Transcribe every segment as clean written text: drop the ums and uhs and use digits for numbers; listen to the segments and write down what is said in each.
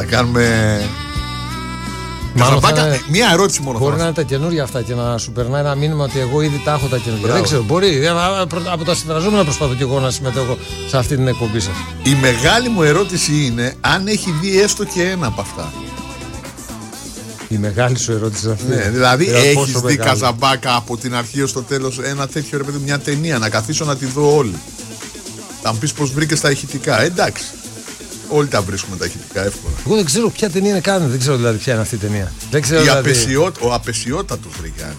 Θα κάνουμε. Μία ερώτηση μόνο. Μπορεί να είναι τα καινούργια αυτά και να σου περνάει ένα μήνυμα ότι εγώ ήδη τα έχω τα καινούργια. Δεν ξέρω, μπορεί. Από τα συμπεραζόμενα προσπαθώ και εγώ να συμμετέχω σε αυτή την εκπομπή σας. Η μεγάλη μου ερώτηση είναι αν έχει δει έστω και ένα από αυτά. Η μεγάλη σου ερώτηση είναι αυτή. Ναι, δηλαδή έχεις δει Καζαμπάκα από την αρχή ως το τέλος ένα τέτοιο, ρε παιδί, μια ταινία, να καθίσω να τη δω όλη. Θα μου πεις πως βρήκες τα ηχητικά. Εντάξει. Όλοι τα βρίσκουμε τα ηχητικά εύκολα. Εγώ δεν ξέρω ποια ταινία είναι καν. Δεν ξέρω δηλαδή ποια είναι αυτή η ταινία. Δεν ξέρω, ο απεσιότατος βρήκαν.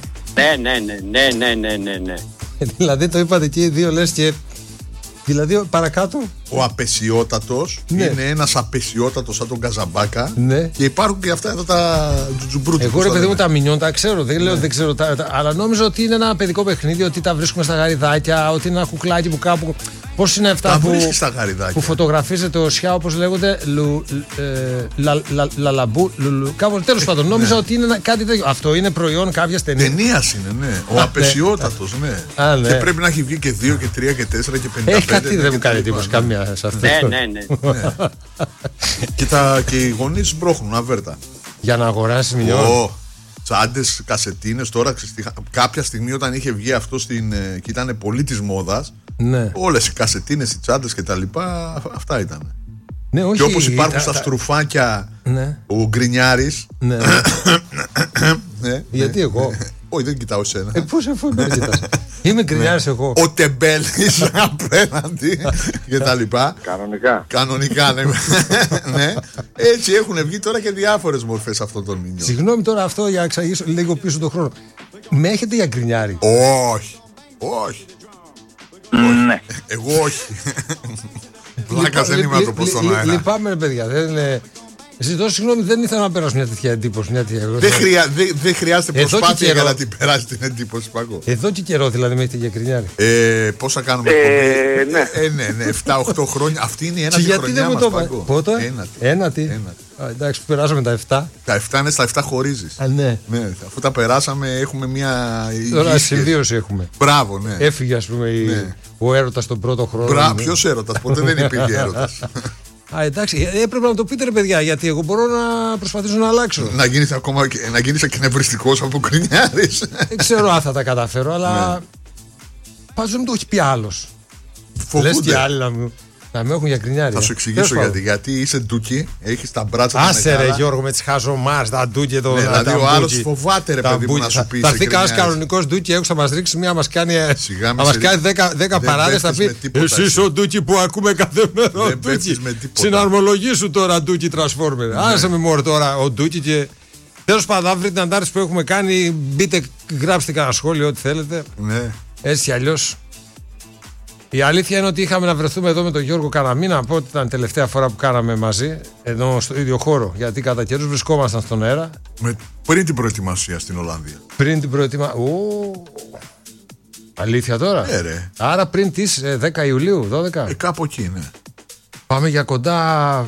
Ναι. Δηλαδή το είπατε και οι δύο, λες, και. Δηλαδή παρακάτω. Ο απεσιότατος είναι ένας απεσιότατος σαν τον Καζαμπάκα. Ναι. Και υπάρχουν και αυτά εδώ τα τζουτζουμπρούτια. Εγώ, ρε παιδί μου, τα μινιόν τα ξέρω. Δεν λέω, δεν ξέρω. Αλλά νόμιζα ότι είναι ένα παιδικό παιχνίδι, ότι τα βρίσκουμε στα γαριδάκια, ότι είναι ένα κουκλάκι που κάπου. Πώς είναι αυτά που φωτογραφίζεται ο Σιά, όπως λέγονται, λαλαμπού, κάπου τέλος πάντων. Νόμιζα ότι είναι κάτι τέτοιο. Αυτό είναι προϊόν κάποιας ταινίας. Ταινίας είναι, ναι. Ο απεσιότατος, ναι. Και πρέπει να έχει βγει και 2 και 3 και 4 και 55. Έχει κάτι, δεν μου κάνει εντύπωση καμία σε αυτό. Ναι. Και οι γονείς σμπρώχνουν αβέρτα. Για να αγοράσει μηνιών. Τσάντες, κασετίνες. Τώρα κάποια στιγμή όταν είχε βγει αυτό και ήταν πολύ της μόδας. Ναι. Όλες οι κασετίνες, οι τσάντες και τα λοιπά, αυτά ήταν. Ναι, όχι, και όπως υπάρχουν στα στρουφάκια, ναι. Ο Γκρινιάρης. Ναι. Ναι. Γιατί εγώ? Όχι, δεν κοιτάω εσένα. Πώς αφού με κοιτάς? Είμαι Γκρινιάρης εγώ. Ο Τεμπέλης απέναντι και τα λοιπά. Κανονικά, ναι. Ναι. Έτσι έχουν βγει τώρα και διάφορες μορφές αυτών των μηνιών. Συγγνώμη τώρα αυτό για να εξαγήσω λίγο πίσω τον χρόνο. Με έχετε για Γκρινιάρη? Όχι. Ναι. Εγώ όχι. Πλάκας δεν είμαι να το πω στον αέρα. Λυπάμαι, παιδιά. Ζητώ συγγνώμη, δεν ήθελα να περάσω μια τέτοια εντύπωση. Δεν χρειάζεται προσπάθεια για να την περάσει την εντύπωση, Παγκό. Εδώ και καιρό δηλαδή με έχετε για Γκρινιάρη. Πώς θα κάνουμε εκπομπή? Ναι, 7-8 χρόνια. Αυτή είναι η ένατη χρονιά μας, Παγκό. Πότε? Ένατη. Εντάξει, που περάσαμε τα 7. Τα 7 είναι στα 7 χωρίζεις. Ναι. Αφού τα περάσαμε έχουμε μια. Τώρα συμβίωση έχουμε. Μπράβο, ναι. Έφυγε, ας πούμε, ο έρωτας τον πρώτο χρόνο. Ποιος έρωτας? Ποτέ δεν υπήρχε έρωτας. Εντάξει, έπρεπε να το πείτε, ρε παιδιά, γιατί εγώ μπορώ να προσπαθήσω να αλλάξω. Να γίνεις εκνευριστικός από Γκρινιάρης. Δεν ξέρω αν θα τα καταφέρω, αλλά. Πάντως δεν μου το έχει πει άλλος. Λες και άλλοι να με έχουν για Γκρινιάρη. Θα σου εξηγήσω γιατί είσαι ντούκι, έχεις τα μπράτσα του. Άσε ρε Γιώργο με τις χαζομάρες, τα ντούκι εδώ. Δηλαδή ο άλλος φοβάται, ρε παιδί μου, να σου πει. Θα έρθει κανένας κανονικός ντούκι έξω, θα μας ρίξει μία, μας κάνει 10 παράδες, θα πει εσείς ο ντούκι που ακούμε κάθε μέρα. Συναρμολογήσου τώρα ντούκι Transformer. Άσε με μόνο τώρα ο ντούκι και. Τέλος πάντων, αν βρείτε την αντάρτηση που έχουμε κάνει, μπείτε, γράψτε κανένα σχόλιο, ό,τι θέλετε. Έτσι κι αλλιώς. Η αλήθεια είναι ότι είχαμε να βρεθούμε εδώ με τον Γιώργο κανένα μήνα, από ότι ήταν τελευταία φορά που κάναμε μαζί, εδώ στο ίδιο χώρο. Γιατί κατά καιρούς βρισκόμασταν στον αέρα. Πριν την προετοιμασία στην Ολλανδία. Πριν την προετοιμασία. Αλήθεια τώρα. Ρε. Άρα πριν τις 10 Ιουλίου, 12. Κάπου εκεί, ναι. Πάμε για κοντά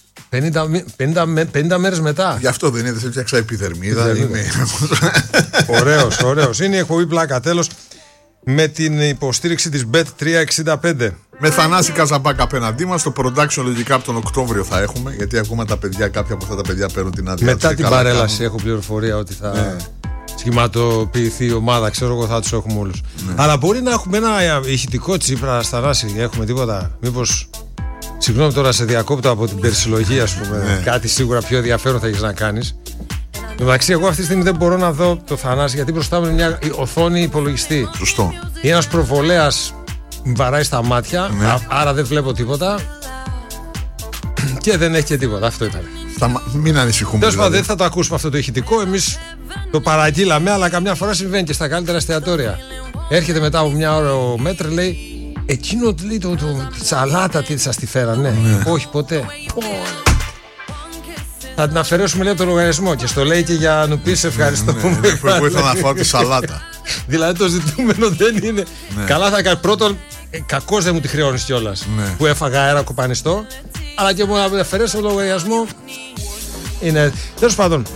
50 μέρες μετά. Γι' αυτό δεν είναι, δεν φτιάξα επιδερμίδα. Ωραίος. Είναι η εκπομπή Πλάκα Τέλος. Με την υποστήριξη της Bet365. Με Θανάση Καζαμπάκα απέναντί μας. Το production λογικά από τον Οκτώβριο θα έχουμε. Γιατί ακόμα τα παιδιά, κάποια από αυτά τα παιδιά παίρνουν την άδεια. Μετά την παρέλαση έχω πληροφορία ότι θα σχηματοποιηθεί η ομάδα. Ξέρω εγώ θα τους έχουμε όλους. Αλλά μπορεί να έχουμε ένα ηχητικό Τσίπρα, Θανάση. Έχουμε τίποτα? Μήπως. Συγγνώμη τώρα, σε διακόπτω από την περσιλογία, ας πούμε. Κάτι σίγουρα πιο ενδιαφέρον θα έχεις να κάνεις. Εντάξει, εγώ αυτή τη στιγμή δεν μπορώ να δω το Θανάση γιατί μπροστά μου είναι μια οθόνη υπολογιστή. Σωστό. Είναι ένας προβολέας, βαράει στα μάτια, άρα δεν βλέπω τίποτα. Και δεν έχει και τίποτα. Αυτό ήταν. Μην ανησυχούμε. Τέλος πάντων, δεν θα το ακούσουμε αυτό το ηχητικό. Εμείς το παραγγείλαμε, αλλά καμιά φορά συμβαίνει και στα καλύτερα εστιατόρια. Έρχεται μετά από μια ώρα ο Μέτρ, λέει εκείνο λέει τη σαλάτα τι σας τη φέρανε? Όχι, ποτέ. Θα την αφαιρέσουμε, λέει, τον λογαριασμό και στο λέει και για να πεις ευχαριστώ που ήθελα να φάω τη σαλάτα. Δηλαδή το ζητούμενο δεν είναι. Καλά θα κάνει. Πρώτον, κακώς δεν μου τη χρεώνεις κιόλας που έφαγα αέρα κοπανιστό, αλλά και μου να αφαιρέσω τον λογαριασμό. Είναι. Τέλος πάντων.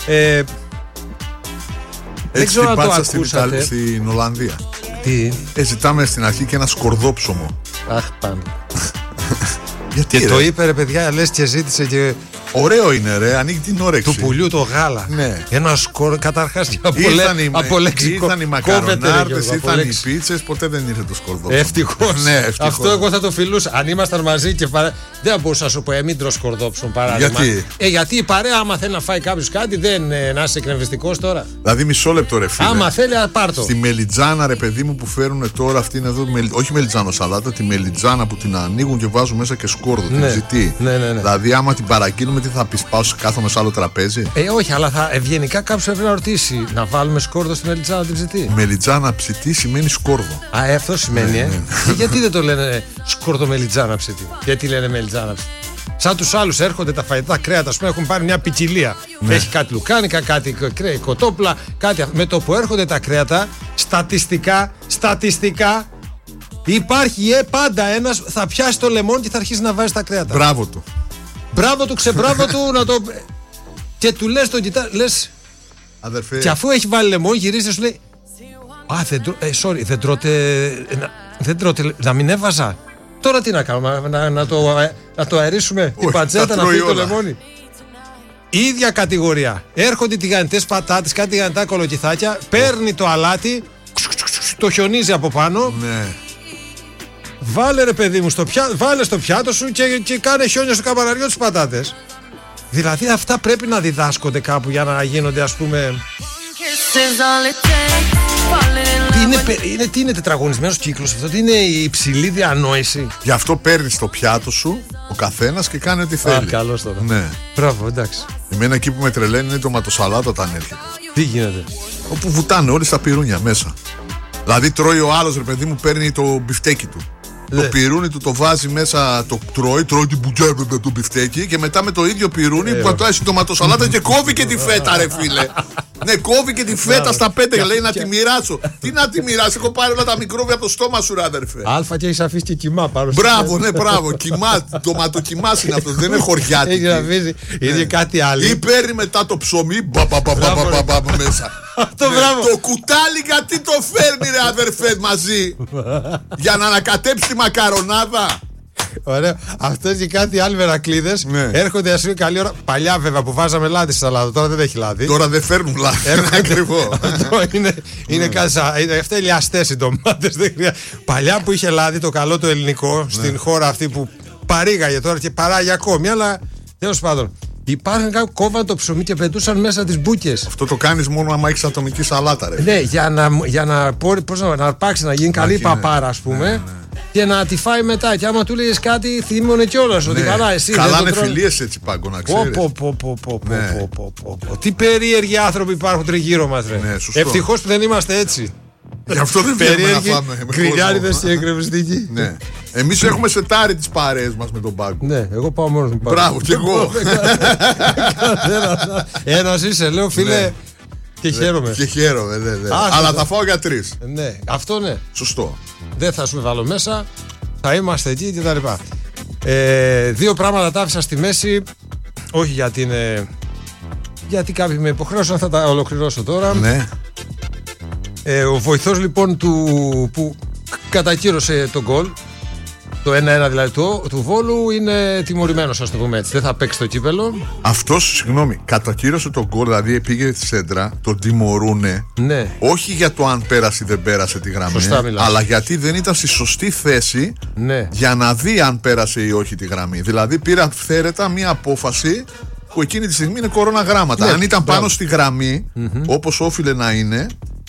Δεν ξέρω αν το ακούσατε. Στην Ολλανδία. Τι? Ζητάμε στην αρχή και ένα σκορδόψωμο. Αχ, πάμε. Γιατί, και το είπε, ρε παιδιά, λες και ζήτησε και Ωραίο είναι, ρε, ανοίγει την όρεξη. Του πουλιού το γάλα. Ναι. Ένα σκορ, καταρχάς από λέξη. Ήρθαν οι μακαρονάρτες, ήρθαν οι πίτσες, ποτέ δεν ήρθε το σκορδόψωμα. Ευτυχώς. Ναι, ευτυχώς. Αυτό εγώ θα το φιλούσα. Αν ήμασταν μαζί και δεν θα μπορούσα να σου πω, μην τρως σκορδόψωμα παράδειγμα. Γιατί η παρέα, άμα θέλει να φάει κάποιο κάτι, δεν να είσαι εκνευριστικός τώρα. Δηλαδή, μισό λεπτό, ρε φίλε. Άμα θέλει, πάρτο. Στη μελιτζάνα, ρε παιδί μου, που φέρουν τώρα αυτήν εδώ, όχι μελιτζάνο σαλάτα, τη μελιτζάνα που την ανοίγουν και βάζουν μέσα και σκόρδο. Ναι. Την ζητεί. Ναι. Δηλαδή, άμα την παραγγείλουμε, τι θα πει, πάω κάθομαι σε άλλο τραπέζι. Όχι, αλλά ευγενικά κάποιο πρέπει να ρωτήσει, να βάλουμε σκόρδο στη μελιτζάνα την ψητή. Μελιτζάνα ψητή σημαίνει σκόρδο. Αυτό σημαίνει, ναι. Γιατί δεν το λένε σκόρδο μελιτζάνα ψητή? Γιατί λένε μελιτζάνα ψητή? Σαν τους άλλους έρχονται τα φαγητά κρέατα, ας πούμε, έχουν πάρει μια ποικιλία. Ναι. Έχει κάτι λουκάνικα, κάτι κοτόπουλα, κάτι. Με το που έρχονται τα κρέατα, στατιστικά υπάρχει πάντα ένας θα πιάσει το λεμόνι και θα αρχίσει να βάζει τα κρέατα. Μπράβο του. Μπράβο του, ξεμπράβο του, να το. Και του λες τον κοιτά, λες. Αδερφέ. Και αφού έχει βάλει λεμόνι, γυρίζει και σου λέει. Δεν τρώτε. Να μην έβαζα. Τώρα τι να κάνουμε, να το αερίσουμε την πατσέτα, να φύγει το λεμόνι. Ίδια κατηγορία. Έρχονται τηγανιτές πατάτες, κάτι τηγανιτά κολοκυθάκια, παίρνει το αλάτι, το χιονίζει από πάνω. Ναι. Βάλε, ρε παιδί μου, βάλε στο πιάτο σου και κάνε χιόνια στο καμπαναριό τις πατάτες. Δηλαδή αυτά πρέπει να διδάσκονται κάπου για να γίνονται, ας πούμε. Τι είναι τετραγωνισμένος κύκλος αυτό, τι είναι η υψηλή διανόηση. Γι' αυτό παίρνεις το πιάτο σου ο καθένας και κάνει ό,τι θέλει. Καλώς τώρα. Ναι. Μπράβο, εντάξει. Εμένα εκεί που με τρελαίνει είναι το ματοσαλάτο όταν έρχεται. Τι γίνεται? Όπου βουτάνε όλοι στα πυρούνια μέσα. Δηλαδή τρώει ο άλλος, ρε παιδί μου, παίρνει το μπιφτέκι του. Το πυρούνι του το βάζει μέσα, το τρώει την μπουτζέπε με το μπιφτέκι και μετά με το ίδιο πυρούνι που πατάει στην τοματοσαλάτα και κόβει και τη φέτα, ρε φίλε. Ναι, κόβει και τη φέτα στα 5 λέει να τη μοιράσω. Τι να τη μοιράσω, έχω πάρει όλα τα μικρόβια από το στόμα σου, ράδερφε. Αλφα και έχει αφήσει και κοιμά πάνω. Μπράβο, ναι, μπράβο. Κοιμά, τοματοκοιμά είναι αυτό, δεν είναι χωριάτικη. Έχει αφήσει, είναι κάτι άλλο. Ή παίρνει μετά το ψωμί, μέσα. Το κουτάλι γιατί το φέρνει, ρε αδερφέ, μαζί. Για να ανακατέψει τη μακαρονάδα. Ωραίο. Αυτό και κάτι άλλοι Μερακλείδες έρχονται ας πούμε καλή ώρα. Παλιά βέβαια που βάζαμε λάδι στη σαλάτα, τώρα δεν έχει λάδι. Τώρα δεν φέρνουν λάδι. Ακριβό. Είναι κάτι σαν. Αυτά είναι λιαστές οι ντομάτες. Παλιά που είχε λάδι, το καλό το ελληνικό στην χώρα αυτή που παρήγαγε τώρα και παράγει ακόμη, αλλά τέλος πάντων. Υπάρχουν κάποιοι κόβαν το ψωμί και πετούσαν μέσα τις μπούκες. Αυτό το κάνεις μόνο άμα έχεις ατομική σαλάτα, ρε. Ναι, για να αρπάξει, να γίνει καλή παπάρα, ας πούμε. Και να τη φάει μετά. Και άμα του λέγες κάτι, θυμώνε κιόλας ότι καλά, εσύ. Καλά είναι φιλίες έτσι, Πάγκο, να ξέρεις. Τι περίεργοι άνθρωποι υπάρχουν τριγύρω μας, ρε. Ευτυχώς που δεν είμαστε έτσι. Γι' αυτό δεν βγαίνουμε να φάμε. Κρινιάριδες και εκρεμιστικοί. Ναι. Εμείς έχουμε σετάρει τις παρέες μας με τον Πάγκο. Ναι, εγώ πάω μόνος μου. Μπράβο, κι εγώ. Ένας είσαι, λέω φίλε. Και χαίρομαι. Και χαίρομαι, αλλά θα φάω για 3. Ναι, αυτό ναι. Σωστό. Δεν θα σου βάλω μέσα. Θα είμαστε εκεί και τα λοιπά. Δύο πράγματα τα άφησα στη μέση. Όχι γιατί είναι. Γιατί κάποιοι με υποχρέωσαν, θα τα ολοκληρώσω τώρα. Ναι. Ο βοηθός λοιπόν που κατακύρωσε τον γκολ, το 1-1 δηλαδή του Βόλου, είναι τιμωρημένος, ας το πούμε έτσι. Δεν θα παίξει το κύπελο. Αυτός, συγγνώμη, κατακύρωσε τον γκολ, δηλαδή πήγε στη σέντρα, τον τιμωρούνε. Ναι. Όχι για το αν πέρασε ή δεν πέρασε τη γραμμή, αλλά γιατί δεν ήταν στη σωστή θέση για να δει αν πέρασε ή όχι τη γραμμή. Δηλαδή πήρε αυθαίρετα μία απόφαση που εκείνη τη στιγμή είναι κορώνα γράμματα. Αν ήταν πάνω στη γραμμή, όπως όφιλε να είναι.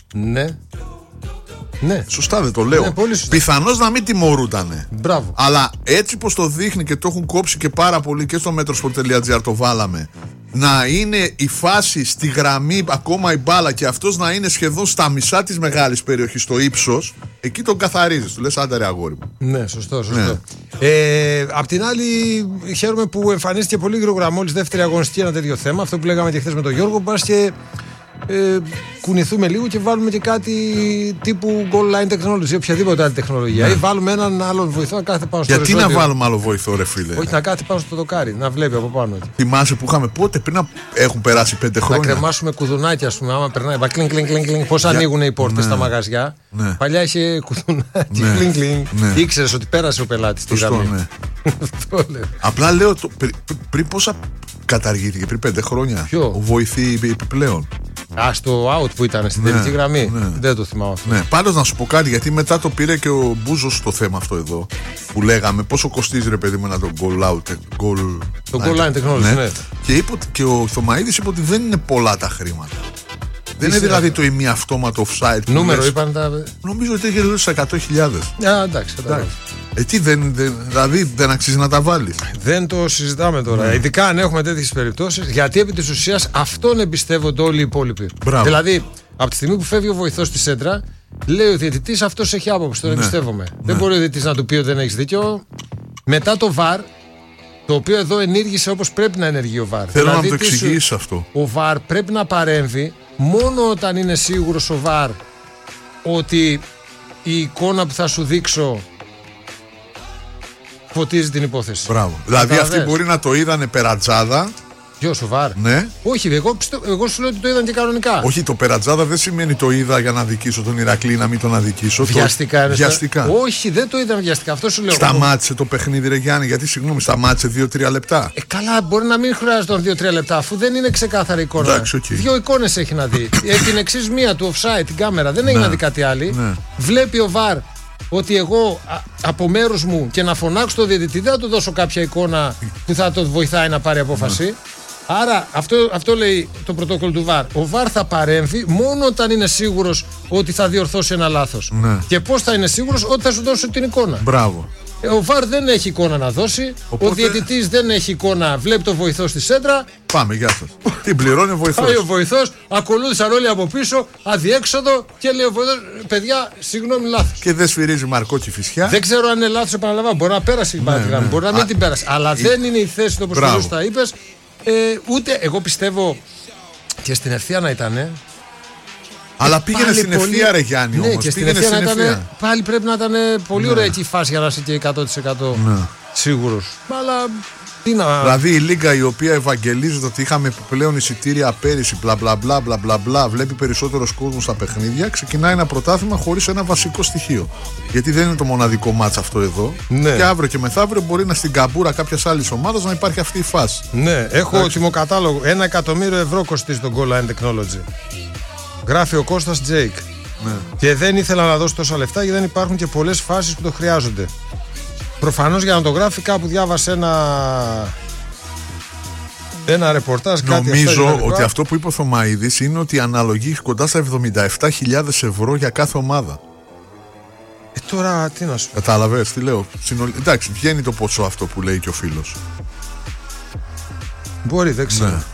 Ναι. Σωστά δεν το λέω. Ναι, πιθανώς να μην τιμωρούτανε. Μπράβο. Αλλά έτσι πως το δείχνει και το έχουν κόψει και πάρα πολύ και στο metrosport.gr το βάλαμε. Να είναι η φάση στη γραμμή, ακόμα η μπάλα, και αυτός να είναι σχεδόν στα μισά της μεγάλης περιοχής, στο ύψος, εκεί τον καθαρίζεις. Του λες άντε ρε αγόρι μου. Ναι, σωστό. Ναι. Απ' την άλλη, χαίρομαι που εμφανίστηκε πολύ γρήγορα μόλις δεύτερη αγωνιστική ένα τέτοιο θέμα. Αυτό που λέγαμε και χθες με τον Γιώργο, πας και κουνηθούμε λίγο και βάλουμε και κάτι τύπου goal line technology ή οποιαδήποτε άλλη τεχνολογία. Ή βάλουμε έναν άλλον βοηθό να κάθεται πάνω στο δοκάρι. Γιατί να βάλουμε άλλο βοηθό, ρε φίλε? Όχι, να κάθεται πάνω στο δοκάρι, να βλέπει από πάνω. Θυμάσαι που είχαμε πότε, πριν να έχουν περάσει 5 χρόνια. Να κρεμάσουμε κουδουνάκια, ας πούμε, άμα περνάει. Πώς ανοίγουν οι πόρτες στα μαγαζιά. Ναι. Παλιά είχε κουδουνάκι, κλινγκ κλινγκ. Ήξερες ότι πέρασε ο πελάτης στη γραμμή. Απλά λέω πριν πόσα καταργήθηκε πριν 5 χρόνια. Ποιο? Ο βοηθή επιπλέον. Στο out που ήταν στην τελική γραμμή. Δεν το θυμάμαι αυτό. Ναι, πάντως να σου πω κάτι, γιατί μετά το πήρε και ο Μπούζος το θέμα αυτό εδώ. Που λέγαμε πόσο κοστίζει ρε παιδί μου ένα το goal out. Το goal line technology, ναι. Και ο Θωμαΐδης είπε ότι δεν είναι πολλά τα χρήματα. Δεν είναι δηλαδή το ημιαυτόματο offside. Νούμερο είπαν τα. Νομίζω ότι έχει στα 100.000. Εντάξει, κατάλαβα. Δηλαδή δεν αξίζει να τα βάλει. Δεν το συζητάμε τώρα. Ειδικά αν έχουμε τέτοιες περιπτώσεις, γιατί επί της ουσίας αυτόν εμπιστεύονται όλοι οι υπόλοιποι. Μπράβο. Δηλαδή, από τη στιγμή που φεύγει ο βοηθός στη σέντρα, λέει ο διαιτητής αυτός έχει άποψη, τον εμπιστεύομαι. Δεν μπορεί ο διαιτητής να του πει ότι δεν έχει δίκιο. Μετά το VAR, το οποίο εδώ ενήργησε όπως πρέπει να ενεργεί ο VAR. Θέλω δηλαδή, να το εξηγήσει αυτό. Ο VAR πρέπει να παρέμβει μόνο όταν είναι σίγουρος ο VAR ότι η εικόνα που θα σου δείξω φωτίζει την υπόθεση. Μπράβο. Δηλαδή αυτοί μπορεί να το είδανε περατζάδα. Ποιος, ο VAR? Ναι. Όχι, εγώ σου λέω ότι το είδαν και κανονικά. Όχι, το περατζάδα δεν σημαίνει το είδα για να αδικήσω τον Ηρακλή, να μην τον αδικήσω. Βιαστικά. Βιαστικά. Όχι, δεν το είδαν βιαστικά. Αυτό σου λέω. Σταμάτησε το παιχνίδι, ρε Γιάννη, γιατί συγγνώμη, σταμάτησε 2-3 λεπτά. Καλά, μπορεί να μην χρειάζονταν 2-3 λεπτά, αφού δεν είναι ξεκάθαρη εικόνα. Εντάξει, okay. 2 εικόνες έχει να δει. Την εξής μία του offside, την κάμερα. Δεν έχει να δει κάτι άλλο. Ναι. Βλέπει ο VAR ότι εγώ από μέρους μου και να φωνάξω το διαιτητή δεν θα του δώσω κάποια εικόνα που θα το βοηθάει να πάρει απόφαση. Ναι. Άρα αυτό λέει το πρωτόκολλο του VAR. Ο VAR θα παρέμβει μόνο όταν είναι σίγουρος ότι θα διορθώσει ένα λάθος. Ναι. Και πώς θα είναι σίγουρος? Ότι θα σου δώσει την εικόνα. Μπράβο. Ο VAR δεν έχει εικόνα να δώσει. Οπότε... Ο διαιτητής δεν έχει εικόνα. Βλέπει το βοηθό στη σέντρα. Πάμε, γεια σας. Την πληρώνει ο βοηθός. Πάει ο βοηθός, ακολούθησαν όλοι από πίσω, αδιέξοδο και λέει ο βοηθός, παιδιά, συγγνώμη, λάθος. Και δεν σφυρίζει Μαρκό Κηφισιά. Δεν ξέρω αν είναι λάθος, επαναλαμβάνω. Μπορεί να πέρασε η γραμμή, μπορεί να μην την πέρασε. Αλλά δεν είναι η θέση του όπως τα είπες. Ούτε εγώ πιστεύω και στην ευθεία να ήταν. Αλλά πήγαινε στην ευθεία, ρε Γιάννη. Ναι, όμως. Και στην ευθεία να ήταν. Πάλι πρέπει να ήταν πολύ ωραία εκεί η φάση για να είσαι και 100% σίγουρος. Αλλά τι να. Δηλαδή η Λίγκα, η οποία ευαγγελίζεται ότι είχαμε επιπλέον εισιτήρια πέρυσι, μπλα, βλέπει περισσότερος κόσμος στα παιχνίδια, ξεκινάει ένα πρωτάθλημα χωρίς ένα βασικό στοιχείο. Γιατί δεν είναι το μοναδικό μάτς αυτό εδώ. Ναι. Και αύριο και μεθαύριο μπορεί να στην καμπούρα κάποιας άλλης ομάδας να υπάρχει αυτή η φάση. Ναι, έχω τιμοκατάλογο. 1.000.000 ευρώ κοστίζει το Goal Line Technology. Γράφει ο Κώστας Τζέικ. Ναι. Και δεν ήθελα να δώσω τόσα λεφτά γιατί δεν υπάρχουν και πολλές φάσεις που το χρειάζονται. Προφανώς για να το γράφει κάπου διάβασε ένα ρεπορτάζ. Νομίζω ότι αυτό που είπε ο Θωμαΐδης είναι ότι αναλογεί κοντά στα 77.000 ευρώ για κάθε ομάδα. Τώρα τι να σου πω. Κατάλαβες τι λέω. Εντάξει, βγαίνει το ποσό αυτό που λέει και ο φίλος. Μπορεί, δεν ξέρω. Ναι.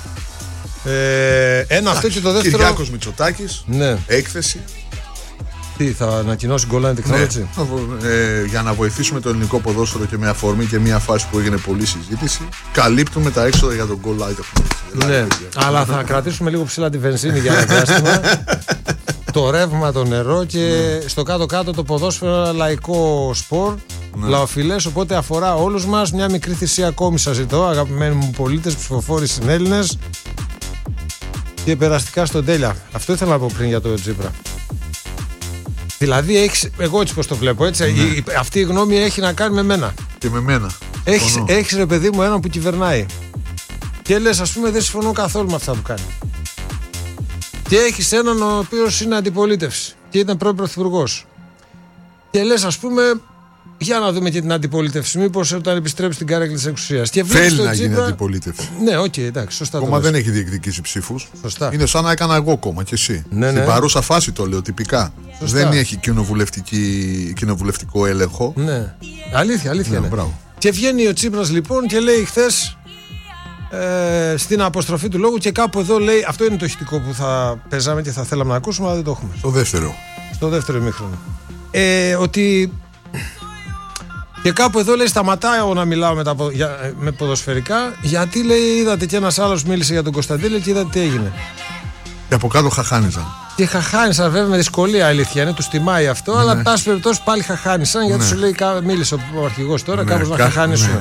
Ένα αυτό και το δεύτερο. Κυριάκος Μητσοτάκης, ναι. Έκθεση. Τι θα ανακοινώσει Goal Line Technology? Ναι. Για να βοηθήσουμε το ελληνικό ποδόσφαιρο και με αφορμή και μια φάση που έγινε πολλή συζήτηση, καλύπτουμε τα έξοδα για τον Goal Line Technology. Ναι, αλλά θα κρατήσουμε λίγο ψηλά τη βενζίνη για ένα διάστημα. Το ρεύμα, το νερό και στο κάτω-κάτω το ποδόσφαιρο λαϊκό σπορ. Λαοφιλές, οπότε αφορά όλους μας. Μια μικρή θυσία ακόμη σας ζητώ, αγαπημένοι μου πολίτες, ψηφοφόροι συνέλληνες. Και περαστικά στον τέλεια. Αυτό ήθελα να πω πριν για το Τσίπρα. Δηλαδή, εγώ έτσι πως το βλέπω, έτσι. Αυτή η γνώμη έχει να κάνει με μένα. Και με μένα. Έχεις ρε παιδί μου έναν που κυβερνάει. Και λες, ας πούμε, δεν συμφωνώ καθόλου με αυτά που κάνει. Και έχεις έναν ο οποίος είναι αντιπολίτευση και ήταν πρώην πρωθυπουργός. Και λες, ας πούμε, για να δούμε και την αντιπολίτευση. Μήπως όταν επιστρέψει στην καρέκλα της εξουσίας. Θέλει να γίνει αντιπολίτευση. Ναι, οκ, εντάξει, σωστά. Το κόμμα δεν έχει διεκδικήσει ψήφους. Σωστά. Είναι σαν να έκανα εγώ κόμμα και εσύ. Ναι, στην παρούσα φάση το λέω τυπικά. Σωστά. Δεν έχει κοινοβουλευτικό έλεγχο. Ναι. Αλήθεια ναι, είναι. Μπράβο. Και βγαίνει ο Τσίπρας λοιπόν και λέει χθες στην αποστροφή του λόγου και κάπου εδώ λέει, αυτό είναι το ηχητικό που θα παίζαμε και θα θέλαμε να ακούσουμε, αλλά δεν το έχουμε. Στο δεύτερο ημίχρονο. Ότι και κάπου εδώ λέει, σταματάω να μιλάω με ποδοσφαιρικά, γιατί λέει, είδατε και ένας άλλος μίλησε για τον Κωνσταντέλια και είδατε τι έγινε. Και από κάτω χαχάνιζαν. Και χαχάνισαν βέβαια με δυσκολία, αλήθεια είναι, τους τιμάει αυτό, αλλά εν πάση περιπτώσει πάλι χαχάνισαν, γιατί σου λέει, μίλησε ο αρχηγός τώρα, κάπως να χαχάνισουν.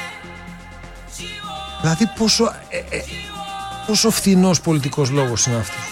Δηλαδή πόσο φθηνός πολιτικός λόγος είναι αυτός.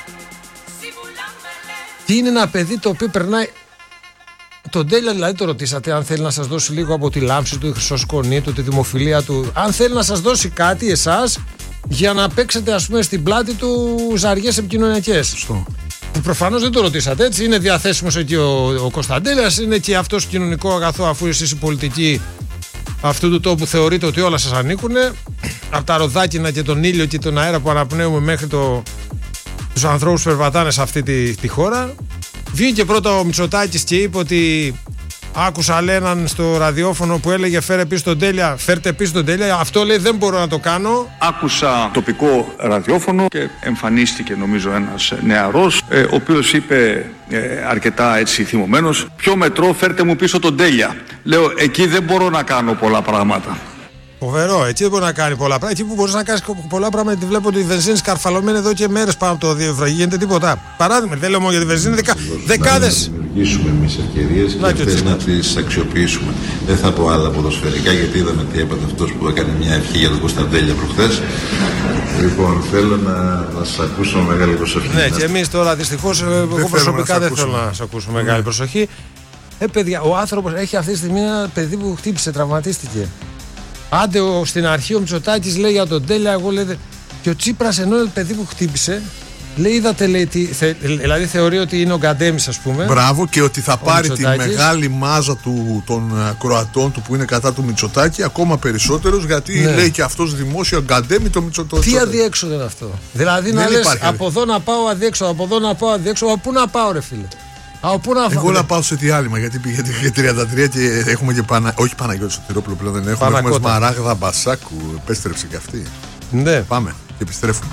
Τι είναι ένα παιδί το οποίο περνάει. Τον Τέλεια δηλαδή το ρωτήσατε αν θέλει να σας δώσει λίγο από τη λάμψη του, τη χρυσό σκονή του, τη δημοφιλία του. Αν θέλει να σας δώσει κάτι εσάς, για να παίξετε, ας πούμε, στην πλάτη του ζαριές επικοινωνιακές. Σωστό. Προφανώς δεν το ρωτήσατε έτσι. Είναι διαθέσιμος εκεί ο Κωνσταντέλιας, είναι και αυτός κοινωνικό αγαθό, αφού εσείς οι πολιτικοί αυτού του τόπου θεωρείτε ότι όλα σας ανήκουν. Από τα ροδάκινα και τον ήλιο και τον αέρα που αναπνέουμε μέχρι τους ανθρώπους που περπατάνε σε αυτή τη χώρα. Βγήκε πρώτα ο Μητσοτάκης και είπε ότι άκουσα έναν στο ραδιόφωνο που έλεγε φέρτε πίσω τον Τέλεια. Αυτό λέει δεν μπορώ να το κάνω. Άκουσα τοπικό ραδιόφωνο και εμφανίστηκε νομίζω ένας νεαρός ο οποίος είπε αρκετά έτσι θυμωμένος, ποιο μετρό φέρτε μου πίσω τον Τέλεια. Λέω εκεί δεν μπορώ να κάνω πολλά πράγματα. Φοβερό, εκεί δεν μπορεί να κάνει πολλά πράγματα. Εκεί που μπορεί να κάνει πολλά πράγματα, γιατί βλέπω ότι η βενζίνη σκαρφαλωμένη εδώ και μέρες πάνω από το 2 ευρώ. Γίνεται τίποτα. Παράδειγμα, δεν λέω μόνο για τη βενζίνη, δεκάδες. Να δημιουργήσουμε εμείς ευκαιρίες και αυτές να τις αξιοποιήσουμε. Δεν θα πω άλλα ποδοσφαιρικά, γιατί είδαμε τι έπαθε αυτός που έκανε μια ευχή για τον Κωνσταντέλια προχθές. Λοιπόν, θέλω να σας ακούσω με μεγάλη προσοχή. Ναι, και εμείς τώρα δυστυχώς, εγώ προσωπικά δεν θέλω να σας ακούσω με μεγάλη προσοχή. Παιδιά, ο άνθρωπος έχει αυτή τη στιγμή ένα παιδί που χτύπησε, τραυματίστηκε. Άντε στην αρχή ο Μητσοτάκης λέει για τον Τέλεια, εγώ λέτε. Και ο Τσίπρας ενώ είναι παιδί που χτύπησε, λέει, είδατε, λέει, δηλαδή θεωρεί ότι είναι ο Γκαντέμις, ας πούμε. Μπράβο, και ότι θα πάρει τη μεγάλη μάζα των Κροατών του που είναι κατά του Μητσοτάκη, ακόμα περισσότερους, γιατί λέει και αυτός δημόσια Γκαντέμι το Μητσοτάκη. Τι αδιέξοδο είναι αυτό. Δηλαδή να λες από εδώ να πάω αδιέξοδο, από εδώ να πάω αδιέξοδο, πού να πάω, ρε φίλε. Εγώ να πάω σε διάλειμμα, γιατί πήγε 33 και έχουμε και όχι Παναγιώτη Σωτηρόπουλο πλέον δεν έχουμε. Έχουμε Σμαράγδα Μπασάκου, επέστρεψε και αυτή. Ναι. Πάμε και επιστρέφουμε.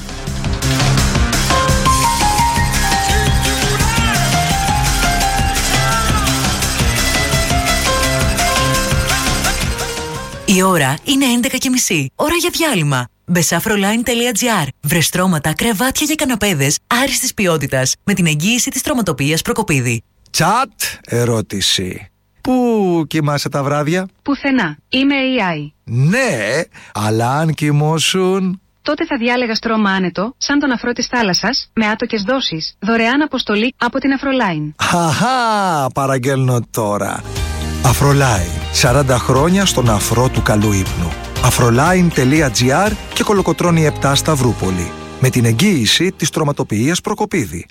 Η ώρα είναι 11:30. Ώρα για διάλειμμα. Besafroline.gr. Βρεστρώματα, κρεβάτια και καναπέδες άριστης ποιότητας με την εγγύηση της τροματοποιίας Προκοπίδη. Τσατ ερώτηση. Πού κοιμάσαι τα βράδια? Πουθενά. Είμαι AI. Ναι, αλλά αν κοιμώσουν... Τότε θα διάλεγα στρώμα άνετο, σαν τον αφρό της θάλασσας, με άτοκες δόσεις, δωρεάν αποστολή από την Αφροline. Χαχά, παραγγέλνω τώρα. Afroline. 40 χρόνια στον αφρό του καλού ύπνου. Afroline.gr και Κολοκοτρώνη 7 Σταυρούπολη. Με την εγγύηση της τροματοποιίας Προκοπίδη.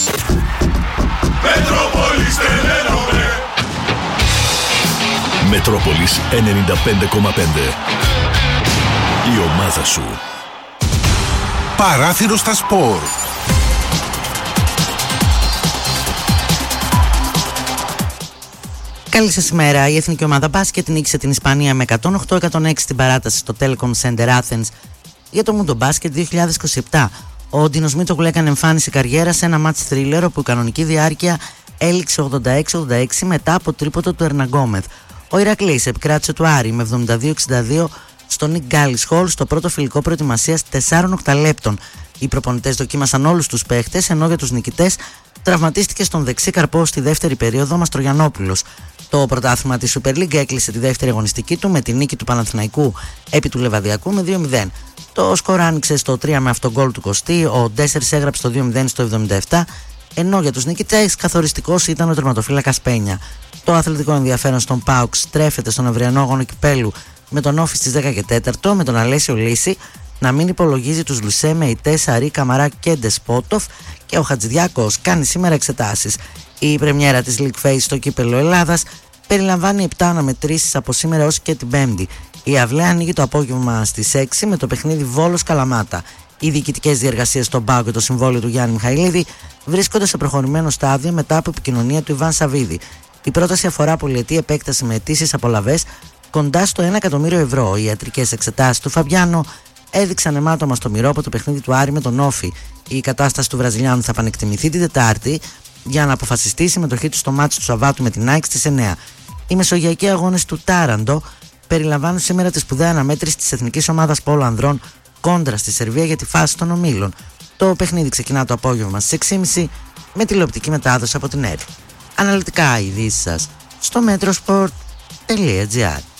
Μετρόπολης 95,5. Η ομάδα σου. Παράθυρο στα σπορ. Καλή σας ημέρα. Η εθνική ομάδα μπάσκετ νίκησε την Ισπανία με 108-106 στην παράταση στο Telecom Center Athens για το Mundo Basket 2027. Ο Ντίνος Μίτσογλου έκανε εμφάνιση καριέρα σε ένα match thriller όπου η κανονική διάρκεια έληξε 86-86 μετά από τρίποντο του Ερναγκόμεθ. Ο Ηρακλής επικράτησε του Άρη με 72-62 στο Nick Gallis Hall στο πρώτο φιλικό προετοιμασίας 4 οκταλέπτων. Οι προπονητές δοκίμασαν όλους τους παίχτες, ενώ για τους νικητές τραυματίστηκε στον δεξί καρπό στη δεύτερη περίοδο Μαστρογιαννόπουλος. Το πρωτάθλημα της Super League έκλεισε τη δεύτερη αγωνιστική του με τη νίκη του Παναθηναϊκού επί του Λεβαδιακού με 2-0. Το σκορ άνοιξε στο 3 με αυτογκόλ του Κωστή, ο Ντέσσερς έγραψε το 2-0 στο 77, ενώ για τους νικητές καθοριστικός ήταν ο τερματοφύλακας Πένια. Το αθλητικό ενδιαφέρον στον ΠΑΟΚ στρέφεται στον αυριανό αγώνα κυπέλου με τον Όφη στις 10 και 4, με τον Αλέσιο Λύση να μην υπολογίζει τους Λουσέ, Μεϊτέ, Σαρή, Καμαρά και Ντεσπότοφ, και ο Χατζηδιάκος κάνει σήμερα εξετάσεις. Η πρεμιέρα της League Phase στο κύπελο Ελλάδας περιλαμβάνει 7 αναμετρήσεις από σήμερα ως και την Πέμπτη. Η αυλαία ανοίγει το απόγευμα στις 6 με το παιχνίδι Βόλος Καλαμάτα. Οι διοικητικές διεργασίες στον ΠΑΟΚ και το συμβόλαιο του Γιάννη Μιχαηλίδη βρίσκονται σε προχωρημένο στάδιο μετά από επικοινωνία του Ιβάν Σαββίδη. Η πρόταση αφορά πολυετή επέκταση με αιτήσεις απολαβές κοντά στο 1 εκατομμύριο ευρώ. Οι ιατρικές εξετάσεις του Φαμπιάνο έδειξαν αιμάτωμα στο μυρό από το παιχνίδι του Άρη με τον Όφη. Η κατάσταση του Βραζιλιάνου θα επανεκτιμηθεί την Τετάρτη για να αποφασιστεί η συμμετοχή του στο μάτσο του Σαββάτου με την ΑΕΚ στις 9. Οι μεσογειακοί αγώνες του Τάραντο περιλαμβάνουν σήμερα τη σπουδαία αναμέτρηση της εθνικής ομάδας Πόλο Ανδρών κόντρα στη Σερβία για τη φάση των ομίλων. Το παιχνίδι ξεκινά το απόγευμα στις 6.30 με τηλεοπτική μετάδοση από την ΕΡΤ. Αναλυτικά οι ειδήσεις σας στο metrosport.gr.